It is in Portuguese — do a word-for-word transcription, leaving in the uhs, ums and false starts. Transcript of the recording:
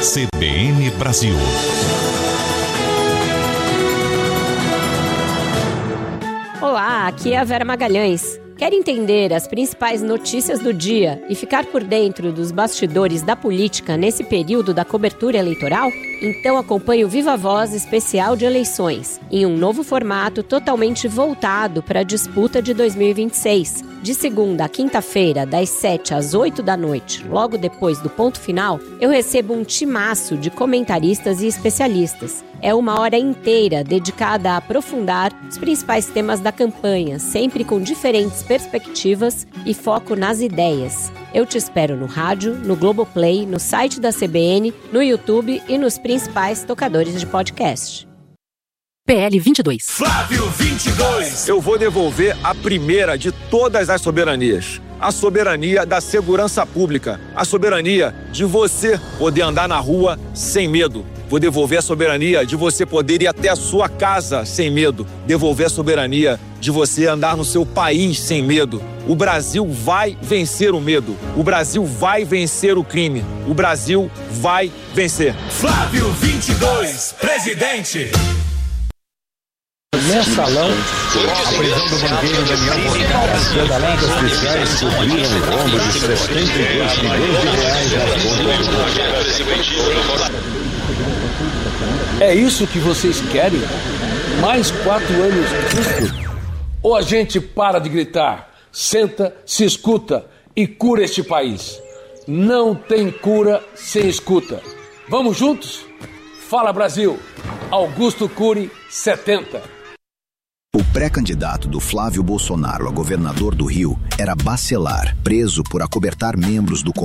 C B N Brasil. Olá, aqui é a Vera Magalhães. Quer entender as principais notícias do dia e ficar por dentro dos bastidores da política nesse período da cobertura eleitoral? Então acompanhe o Viva Voz especial de eleições, em um novo formato totalmente voltado para a disputa de dois mil e vinte e seis. De segunda a quinta-feira, das sete às oito da noite, logo depois do ponto final, eu recebo um timaço de comentaristas e especialistas. É uma hora inteira dedicada a aprofundar os principais temas da campanha, sempre com diferentes perspectivas e foco nas ideias. Eu te espero no rádio, no Globoplay, no site da C B N, no YouTube e nos principais tocadores de podcast. P L vinte e dois. Flávio vinte e dois. Eu vou devolver a primeira de todas as soberanias. A soberania da segurança pública. A soberania de você poder andar na rua sem medo. Vou devolver a soberania de você poder ir até a sua casa sem medo. Devolver a soberania de você andar no seu país sem medo. O Brasil vai vencer o medo. O Brasil vai vencer o crime. O Brasil vai vencer. Flávio vinte e dois, presidente. Mensalão, a prisão do banqueiro Daniel Moscada, pedaladas fiscais cobriram o rombo de setenta e dois milhões de reais nas contas do... É isso que vocês querem? Mais quatro anos disso? Ou a gente para de gritar, senta, se escuta e cura este país? Não tem cura sem escuta. Vamos juntos? Fala Brasil! Augusto Cury, setenta. O pré-candidato do Flávio Bolsonaro a governador do Rio era Bacelar, preso por acobertar membros do